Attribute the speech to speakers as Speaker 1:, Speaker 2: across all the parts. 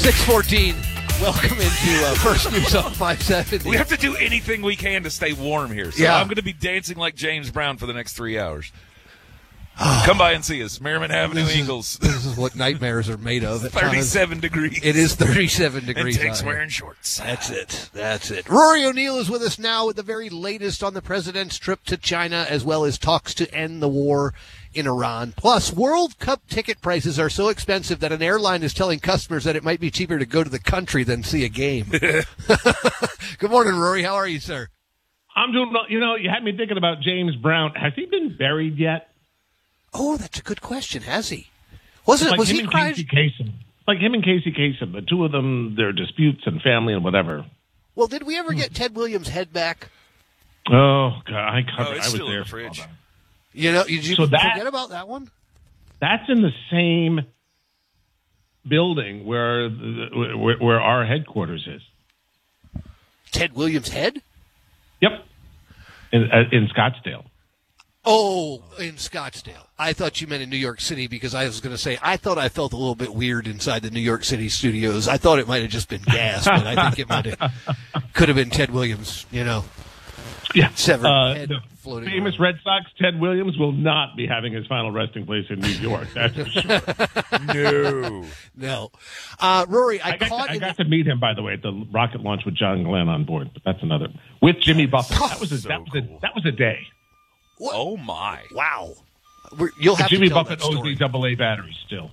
Speaker 1: 6:14. Welcome into First News on 570.
Speaker 2: We have to do anything we can to stay warm here. So I'm going to be dancing like James Brown for the next 3 hours. Come by and see us. Merriman Avenue, Eagles.
Speaker 1: This is what nightmares are made of.
Speaker 2: 37 degrees.
Speaker 1: It is 37 degrees.
Speaker 2: And Jake's wearing shorts.
Speaker 1: That's it. Rory O'Neill is with us now with the very latest on the president's trip to China, as well as talks to end the war in Iran. Plus, World Cup ticket prices are so expensive that an airline is telling customers that it might be cheaper to go to the country than see a game. Good morning, Rory. How are you, sir?
Speaker 3: I'm doing well. You know, you had me thinking about James Brown. Has he been buried yet?
Speaker 1: Oh, that's a good question. Has he? Was
Speaker 3: he
Speaker 1: cried?
Speaker 3: Casey Kasem. Like him and Casey Kasem, the two of them, their disputes and family and whatever.
Speaker 1: Well, did we ever get Ted Williams' head back?
Speaker 3: Oh, God. I was
Speaker 2: still in
Speaker 3: there
Speaker 2: the
Speaker 3: for all
Speaker 2: fridge.
Speaker 3: that.
Speaker 1: You know, did you forget about that one?
Speaker 3: That's in the same building where our headquarters is.
Speaker 1: Ted Williams' head?
Speaker 3: Yep. In Scottsdale.
Speaker 1: Oh, in Scottsdale. I thought you meant in New York City because I was going to say, I thought I felt a little bit weird inside the New York City studios. I thought it might have just been gas, but I think it could have been Ted Williams, severed head floating
Speaker 3: famous
Speaker 1: around.
Speaker 3: Red Sox Ted Williams will not be having his final resting place in New York. That's for sure.
Speaker 1: No. Rory, I
Speaker 3: got to meet him, by the way, at the rocket launch with John Glenn on board, but that's another. With Jimmy Buffett. That was a day.
Speaker 1: What?
Speaker 2: Oh, my.
Speaker 1: Wow. You'll have
Speaker 3: Jimmy
Speaker 1: to tell
Speaker 3: Buffett
Speaker 1: that
Speaker 3: owes
Speaker 1: story.
Speaker 3: these AA batteries still.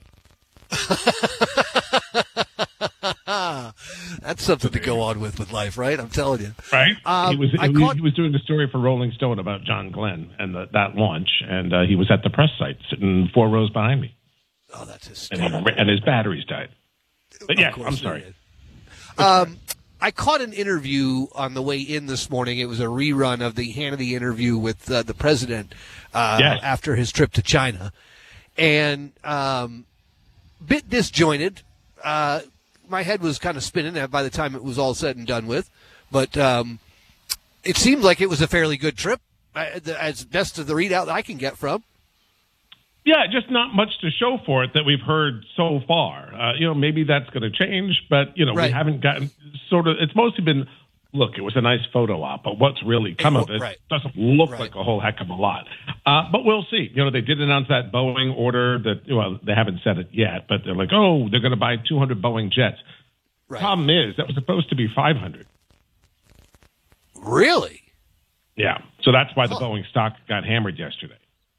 Speaker 1: That's something to go on with life, right? I'm telling you.
Speaker 3: Right? He was doing a story for Rolling Stone about John Glenn and that launch, and he was at the press site sitting 4 rows behind me.
Speaker 1: Oh, that's hysterical.
Speaker 3: And his batteries died. But yeah, I'm sorry.
Speaker 1: I caught an interview on the way in this morning. It was a rerun of the Hannity interview with the president after his trip to China. And bit disjointed. My head was kind of spinning by the time it was all said and done with. But it seemed like it was a fairly good trip, as best of the readout that I can get from.
Speaker 3: Yeah, just not much to show for it that we've heard so far. Maybe that's going to change, but,
Speaker 1: Right.
Speaker 3: we haven't gotten it's mostly been, look, it was a nice photo op, but what's really come of it doesn't look like a whole heck of a lot. But we'll see. They did announce that Boeing order that, they haven't said it yet, but they're like, they're going to buy 200 Boeing jets.
Speaker 1: Right.
Speaker 3: Problem is, that was supposed to be 500.
Speaker 1: Really?
Speaker 3: Yeah. So that's why the Boeing stock got hammered yesterday.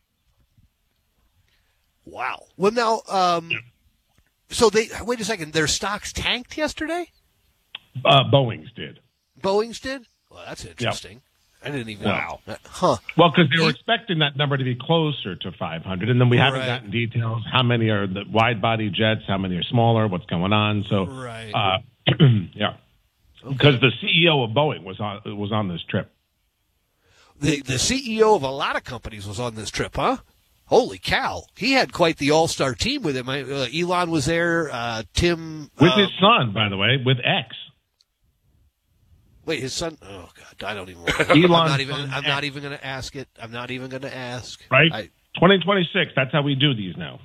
Speaker 1: Wow. Well, now, so wait a second. Their stocks tanked yesterday?
Speaker 3: Boeing's did.
Speaker 1: Boeing's did? Well, that's interesting. Yep. I didn't even
Speaker 2: Wow.
Speaker 1: know. Huh.
Speaker 3: Well, because they were expecting that number to be closer to 500, and then we haven't
Speaker 1: Right.
Speaker 3: gotten details. How many are the wide-body jets? How many are smaller? What's going on? So, yeah. Because the CEO of Boeing was on this trip.
Speaker 1: The CEO of a lot of companies was on this trip, huh? Holy cow. He had quite the all-star team with him. Elon was there. Tim.
Speaker 3: With his son, by the way, with X.
Speaker 1: Wait, his son? Oh, God, I don't even
Speaker 3: Elon.
Speaker 1: I'm not even going to ask it. I'm not even going to ask.
Speaker 3: Right? 2026, that's how we do these now.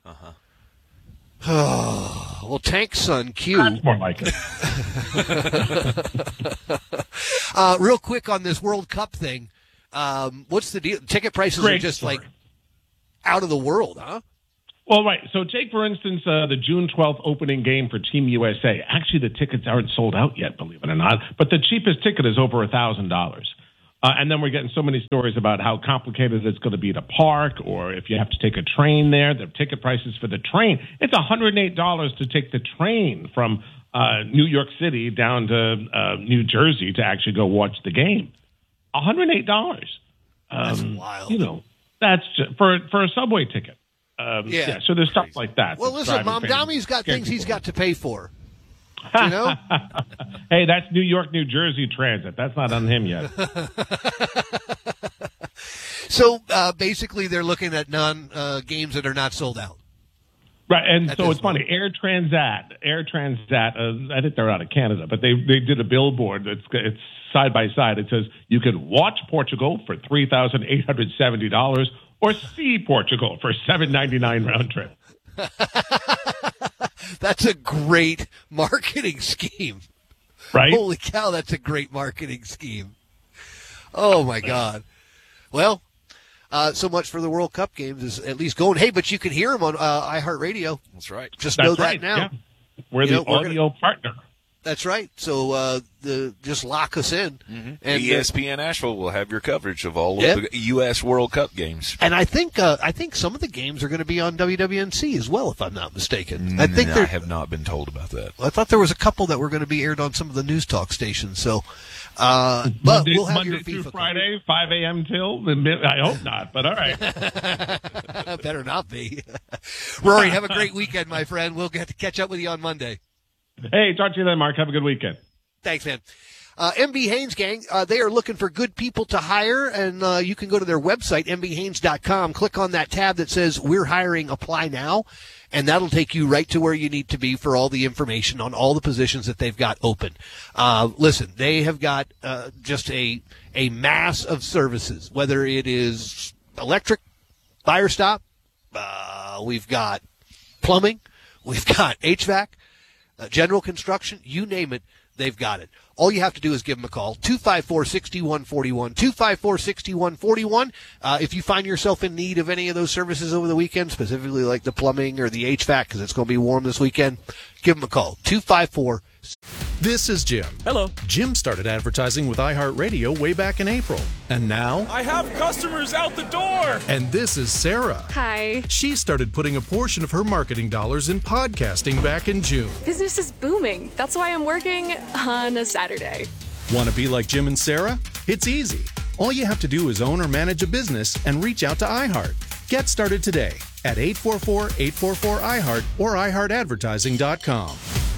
Speaker 1: Well, Tank's son, Q.
Speaker 3: That's more like it.
Speaker 1: Real quick on this World Cup thing. What's the deal? Ticket prices are just like out of the world, huh?
Speaker 3: Well, right. So take, for instance, the June 12th opening game for Team USA. Actually, the tickets aren't sold out yet, believe it or not. But the cheapest ticket is over $1,000. And then we're getting so many stories about how complicated it's going to be to park, or if you have to take a train there, the ticket prices for the train. It's $108 to take the train from New York City down to New Jersey to actually go watch the game. $108.
Speaker 1: That's wild.
Speaker 3: That's just for a subway ticket. So there's stuff like that.
Speaker 1: Well, listen, Mom Dommy's got things he's got to pay for.
Speaker 3: Hey, that's New York, New Jersey transit. That's not on him yet.
Speaker 1: So basically, they're looking at games that are not sold out.
Speaker 3: Right, and so it's funny. Air Transat. I think they're out of Canada, but they did a billboard. It's side by side. It says you can watch Portugal for $3,870 or see Portugal for $799 round trip.
Speaker 1: That's a great marketing scheme.
Speaker 3: Right?
Speaker 1: Holy cow, that's a great marketing scheme. Oh, my God. Well, so much for the World Cup games is at least going. Hey, but you can hear them on iHeartRadio.
Speaker 2: That's right.
Speaker 1: Just know that now.
Speaker 3: Yeah. We're the audio partner.
Speaker 1: That's right. So just lock us in.
Speaker 2: Mm-hmm.
Speaker 1: And
Speaker 2: ESPN Asheville will have your coverage of all of the U.S. World Cup games.
Speaker 1: And I think some of the games are going to be on WWNC as well, if I'm not mistaken.
Speaker 2: I have not been told about that.
Speaker 1: I thought there was a couple that were going to be aired on some of the news talk stations. So, but we'll have
Speaker 3: Monday
Speaker 1: your
Speaker 3: through
Speaker 1: FIFA
Speaker 3: Friday, 5 a.m. till. I hope not, but all right.
Speaker 1: Better not be. Rory, have a great weekend, my friend. We'll get to catch up with you on Monday.
Speaker 3: Hey, talk to you then, Mark. Have a good weekend.
Speaker 1: Thanks, man. MB Haynes Gang, they are looking for good people to hire, and you can go to their website, mbhaynes.com, click on that tab that says We're Hiring, Apply Now, and that'll take you right to where you need to be for all the information on all the positions that they've got open. Listen, they have got just a mass of services, whether it is electric, fire stop, we've got plumbing, we've got HVAC, general construction, you name it, they've got it. All you have to do is give them a call, 254-6141, 254-6141. If you find yourself in need of any of those services over the weekend, specifically like the plumbing or the HVAC, because it's going to be warm this weekend, give them a call, 254.
Speaker 4: This is Jim.
Speaker 5: Hello.
Speaker 4: Jim started advertising with iHeartRadio way back in April. And now...
Speaker 5: I have customers out the door!
Speaker 4: And this is Sarah.
Speaker 6: Hi.
Speaker 4: She started putting a portion of her marketing dollars in podcasting back in June.
Speaker 6: Business is booming. That's why I'm working on a Saturday.
Speaker 4: Want to be like Jim and Sarah? It's easy. All you have to do is own or manage a business and reach out to iHeart. Get started today at 844-844-iHeart or iHeartAdvertising.com.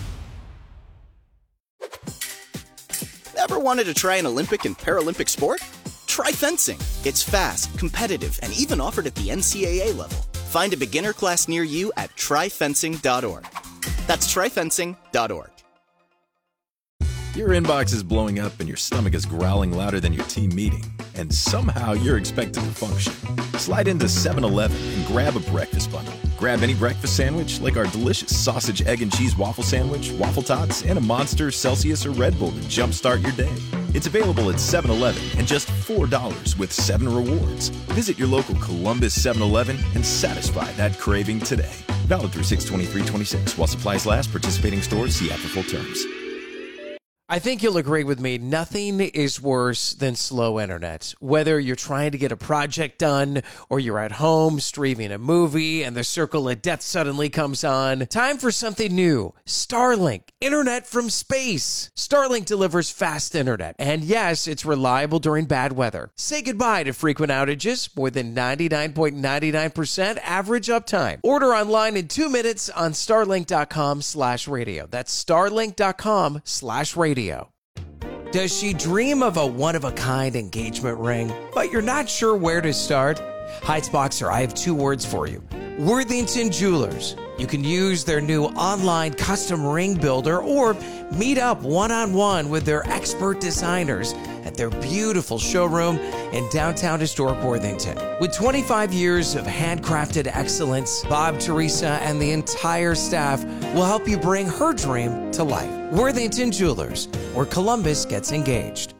Speaker 7: Ever wanted to try an Olympic and Paralympic sport? Try fencing. It's fast, competitive, and even offered at the NCAA level. Find a beginner class near you at tryfencing.org. That's tryfencing.org.
Speaker 8: Your inbox is blowing up and your stomach is growling louder than your team meeting, and somehow you're expected to function. Slide into 7-Eleven and grab a breakfast bundle. Grab any breakfast sandwich like our delicious sausage, egg, and cheese waffle sandwich, waffle tots, and a Monster, Celsius, or Red Bull to jumpstart your day. It's available at 7-Eleven and just $4 with 7 rewards. Visit your local Columbus 7-Eleven and satisfy that craving today. Valid through 6/23/26 while supplies last. Participating stores, see app for full terms.
Speaker 9: I think you'll agree with me, nothing is worse than slow internet. Whether you're trying to get a project done or you're at home streaming a movie and the circle of death suddenly comes on, time for something new. Starlink, internet from space. Starlink delivers fast internet, and yes, it's reliable during bad weather. Say goodbye to frequent outages, more than 99.99% average uptime. Order online in 2 minutes on starlink.com/radio. That's starlink.com/radio. Does she dream of a one-of-a-kind engagement ring, but you're not sure where to start? Heights Boxer, I have 2 words for you. Worthington Jewelers. You can use their new online custom ring builder or meet up one-on-one with their expert designers at their beautiful showroom in downtown historic Worthington. With 25 years of handcrafted excellence, Bob, Teresa, and the entire staff will help you bring her dream to life. Worthington Jewelers, where Columbus gets engaged.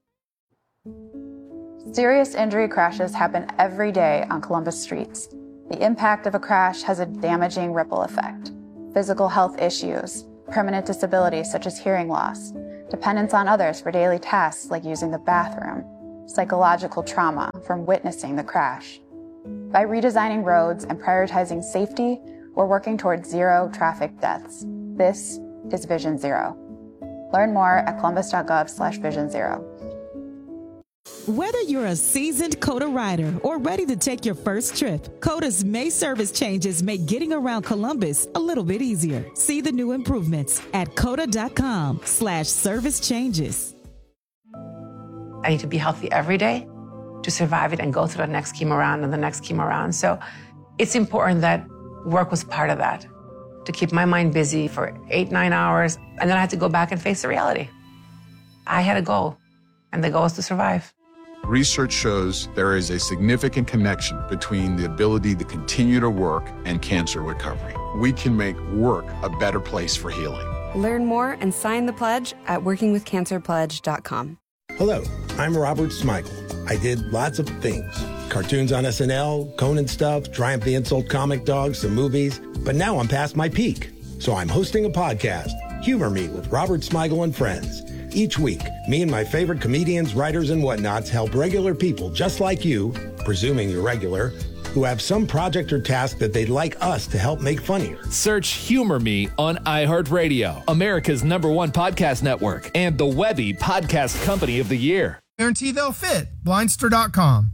Speaker 10: Serious injury crashes happen every day on Columbus streets. The impact of a crash has a damaging ripple effect. Physical health issues, permanent disabilities such as hearing loss, dependence on others for daily tasks like using the bathroom, psychological trauma from witnessing the crash. By redesigning roads and prioritizing safety, we're working towards 0 traffic deaths. This is Vision Zero. Learn more at columbus.gov/Vision Zero.
Speaker 11: Whether you're a seasoned COTA rider or ready to take your first trip, COTA's May service changes make getting around Columbus a little bit easier. See the new improvements at COTA.com/service changes.
Speaker 12: I need to be healthy every day to survive it and go through the next chemo round and the next chemo round. So it's important that work was part of that, to keep my mind busy for 8-9 hours. And then I had to go back and face the reality. I had a goal, and the goal is to survive.
Speaker 13: Research shows there is a significant connection between the ability to continue to work and cancer recovery. We can make work a better place for healing.
Speaker 14: Learn more and sign the pledge at workingwithcancerpledge.com.
Speaker 15: Hello, I'm Robert Smigel. I did lots of things. Cartoons on SNL, Conan stuff, Triumph the Insult comic dogs, some movies. But now I'm past my peak. So I'm hosting a podcast, Humor Me with Robert Smigel and Friends. Each week, me and my favorite comedians, writers, and whatnots help regular people just like you, presuming you're regular, who have some project or task that they'd like us to help make funnier.
Speaker 16: Search Humor Me on iHeartRadio, America's #1 podcast network, and the Webby Podcast Company of the Year.
Speaker 17: Guarantee they'll fit. Blindster.com.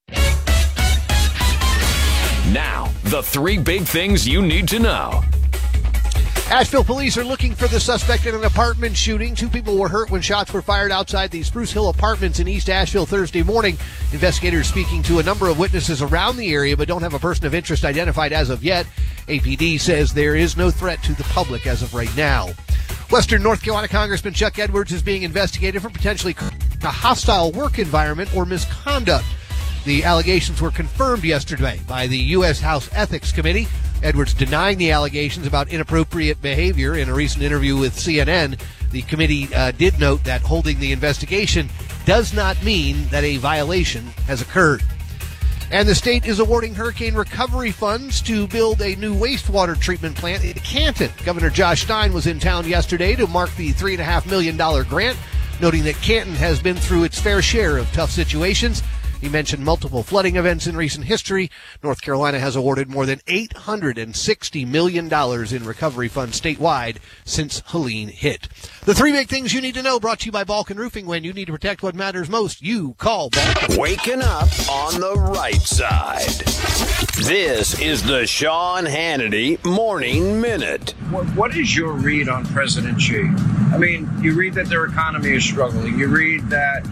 Speaker 16: Now, the 3 big things you need to know.
Speaker 1: Asheville police are looking for the suspect in an apartment shooting. 2 people were hurt when shots were fired outside the Spruce Hill Apartments in East Asheville Thursday morning. Investigators speaking to a number of witnesses around the area but don't have a person of interest identified as of yet. APD says there is no threat to the public as of right now. Western North Carolina Congressman Chuck Edwards is being investigated for potentially a hostile work environment or misconduct. The allegations were confirmed yesterday by the U.S. House Ethics Committee. Edwards denying the allegations about inappropriate behavior in a recent interview with CNN. The committee did note that holding the investigation does not mean that a violation has occurred. And the state is awarding hurricane recovery funds to build a new wastewater treatment plant in Canton. Governor Josh Stein was in town yesterday to mark the $3.5 million grant, noting that Canton has been through its fair share of tough situations. He mentioned multiple flooding events in recent history. North Carolina has awarded more than $860 million in recovery funds statewide since Helene hit. The 3 big things you need to know, brought to you by Balkan Roofing. When you need to protect what matters most, you call Balkan.
Speaker 18: Waking up on the right side. This is the Sean Hannity Morning Minute.
Speaker 19: What is your read on President Xi? I mean, you read that their economy is struggling. You read that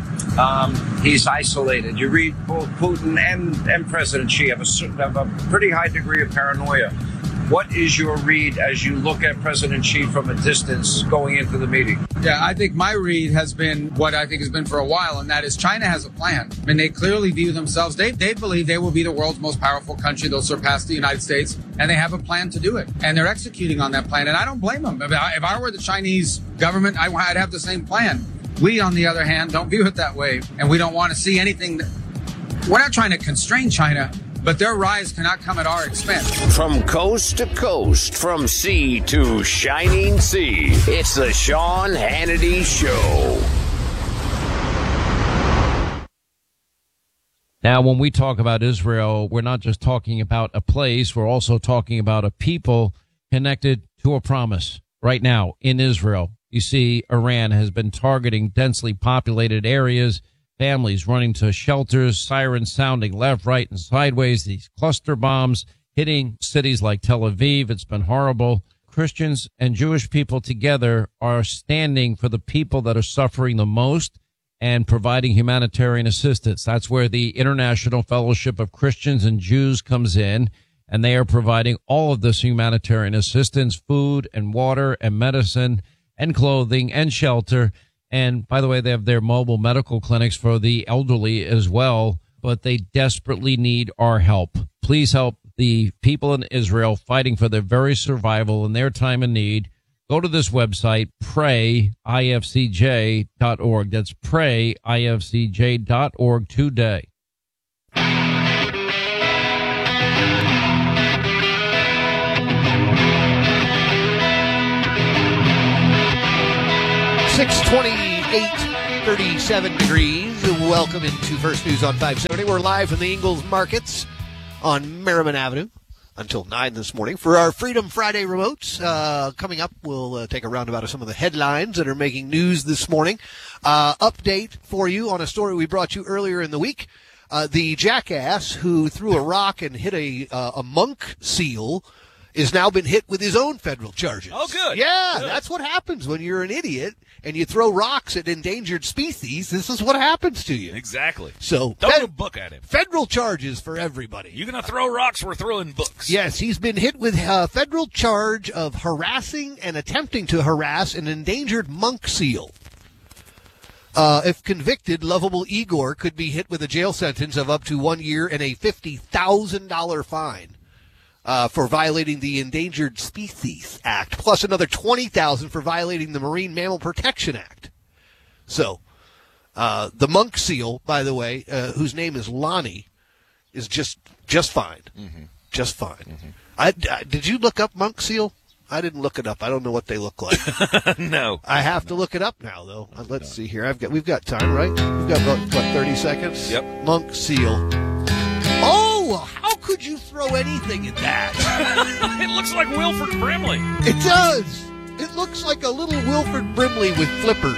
Speaker 19: he's isolated. You read both Putin and President Xi have a pretty high degree of paranoia. What is your read as you look at President Xi from a distance going into the meeting?
Speaker 20: Yeah, I think my read has been what I think has been for a while, and that is China has a plan. I mean, they clearly view themselves, they believe they will be the world's most powerful country. They'll surpass the United States, and they have a plan to do it. And they're executing on that plan, and I don't blame them. If I were the Chinese government, I'd have the same plan. We, on the other hand, don't view it that way, and we don't want to see anything. We're not trying to constrain China, but their rise cannot come at our expense.
Speaker 18: From coast to coast, from sea to shining sea, it's the Sean Hannity Show.
Speaker 21: Now, when we talk about Israel, we're not just talking about a place, we're also talking about a people connected to a promise. Right now, in Israel, you see Iran has been targeting densely populated areas, families running to shelters, sirens sounding left, right, and sideways, these cluster bombs hitting cities like Tel Aviv. It's been horrible. Christians and Jewish people together are standing for the people that are suffering the most and providing humanitarian assistance. That's where the International Fellowship of Christians and Jews comes in, and they are providing all of this humanitarian assistance, food and water and medicine and clothing and shelter. And by the way, they have their mobile medical clinics for the elderly as well, but they desperately need our help. Please help the people in Israel fighting for their very survival in their time of need. Go to this website, prayifcj.org. That's prayifcj.org today.
Speaker 1: 628, 37 degrees. Welcome into First News on 570. We're live from the Ingles Markets on Merriman Avenue until 9 this morning for our Freedom Friday remotes. Coming up, we'll take a roundabout of some of the headlines that are making news this morning. Update for you on a story we brought you earlier in the week. The jackass who threw a rock and hit a monk seal is now been hit with his own federal charges.
Speaker 2: Oh, good.
Speaker 1: Yeah,
Speaker 2: good.
Speaker 1: That's what happens when you're an idiot and you throw rocks at endangered species. This is what happens to you.
Speaker 2: Exactly.
Speaker 1: So
Speaker 2: throw a book at him.
Speaker 1: Federal charges for everybody.
Speaker 2: You're going to throw rocks, we're throwing books.
Speaker 1: Yes, he's been hit with a federal charge of harassing and attempting to harass an endangered monk seal. If convicted, Lovable Igor could be hit with a jail sentence of up to 1 year and a $50,000 fine. for violating the Endangered Species Act, plus another $20,000 for violating the Marine Mammal Protection Act. So, the monk seal, by the way, whose name is Lonnie, is just fine. Mm-hmm. Just fine. Mm-hmm. Did you look up monk seal? I didn't look it up. I don't know what they look like.
Speaker 2: No.
Speaker 1: I have to look it up now, though. Let's see here. We've got time, right? We've got about, 30 seconds?
Speaker 2: Yep.
Speaker 1: Monk seal. Oh, how could you throw anything at that?
Speaker 2: It looks like Wilford Brimley.
Speaker 1: It does. It looks like a little Wilford Brimley with flippers.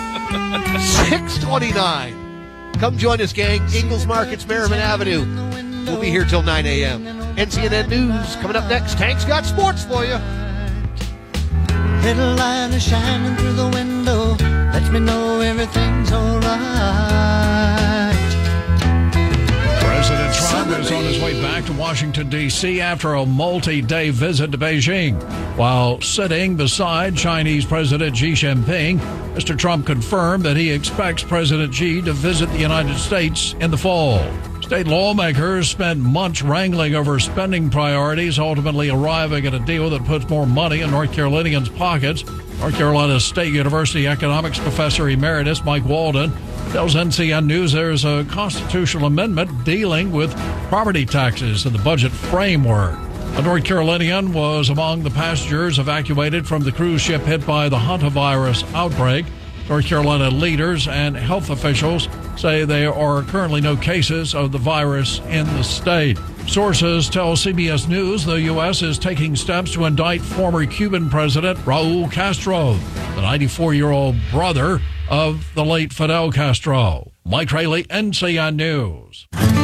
Speaker 1: 6:29. Come join us, gang. Ingalls Markets, Merriman Avenue. We'll be here till 9 a.m. NCNN News coming up next. Tank's got sports for you.
Speaker 3: Little light is shining through the window. Lets me know everything's all right.
Speaker 22: President Trump is on his way back to Washington, D.C. after a multi-day visit to Beijing. While sitting beside Chinese President Xi Jinping, Mr. Trump confirmed that he expects President Xi to visit the United States in the fall. State lawmakers spent months wrangling over spending priorities, ultimately arriving at a deal that puts more money in North Carolinians' pockets. North Carolina State University economics professor emeritus Mike Walden tells NCN News there's a constitutional amendment dealing with property taxes in the budget framework. A North Carolinian was among the passengers evacuated from the cruise ship hit by the hantavirus outbreak. North Carolina leaders and health officials say there are currently no cases of the virus in the state. Sources tell CBS News the U.S. is taking steps to indict former Cuban President Raul Castro, the 94-year-old brother of the late Fidel Castro. Mike Rayleigh, NCN News.